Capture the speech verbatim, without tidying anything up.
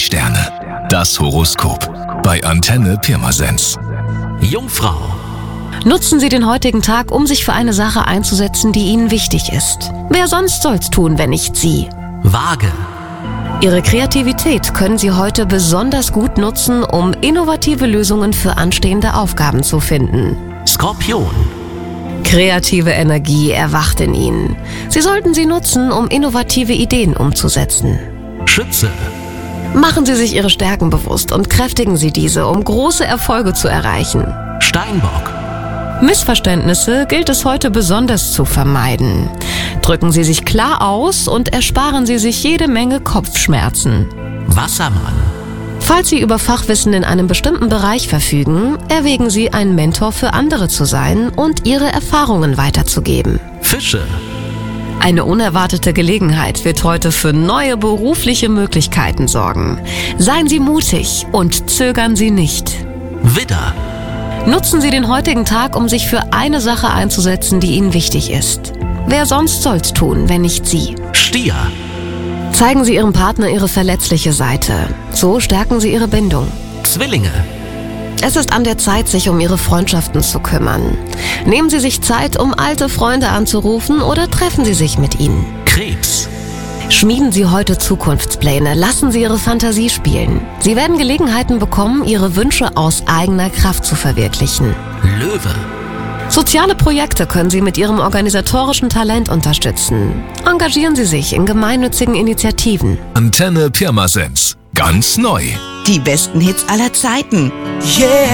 Sterne. Das Horoskop. Bei Antenne Pirmasens. Jungfrau. Nutzen Sie den heutigen Tag, um sich für eine Sache einzusetzen, die Ihnen wichtig ist. Wer sonst soll's tun, wenn nicht Sie? Waage. Ihre Kreativität können Sie heute besonders gut nutzen, um innovative Lösungen für anstehende Aufgaben zu finden. Skorpion. Kreative Energie erwacht in Ihnen. Sie sollten sie nutzen, um innovative Ideen umzusetzen. Schütze. Machen Sie sich Ihre Stärken bewusst und kräftigen Sie diese, um große Erfolge zu erreichen. Steinbock. Missverständnisse gilt es heute besonders zu vermeiden. Drücken Sie sich klar aus und ersparen Sie sich jede Menge Kopfschmerzen. Wassermann. Falls Sie über Fachwissen in einem bestimmten Bereich verfügen, erwägen Sie, ein Mentor für andere zu sein und Ihre Erfahrungen weiterzugeben. Fische. Eine unerwartete Gelegenheit wird heute für neue berufliche Möglichkeiten sorgen. Seien Sie mutig und zögern Sie nicht. Widder. Nutzen Sie den heutigen Tag, um sich für eine Sache einzusetzen, die Ihnen wichtig ist. Wer sonst soll's tun, wenn nicht Sie? Stier. Zeigen Sie Ihrem Partner Ihre verletzliche Seite. So stärken Sie Ihre Bindung. Zwillinge. Es ist an der Zeit, sich um Ihre Freundschaften zu kümmern. Nehmen Sie sich Zeit, um alte Freunde anzurufen, oder treffen Sie sich mit ihnen. Krebs. Schmieden Sie heute Zukunftspläne, lassen Sie Ihre Fantasie spielen. Sie werden Gelegenheiten bekommen, Ihre Wünsche aus eigener Kraft zu verwirklichen. Löwe. Soziale Projekte können Sie mit Ihrem organisatorischen Talent unterstützen. Engagieren Sie sich in gemeinnützigen Initiativen. Antenne Pirmasens. Ganz neu. Die besten Hits aller Zeiten. Yeah.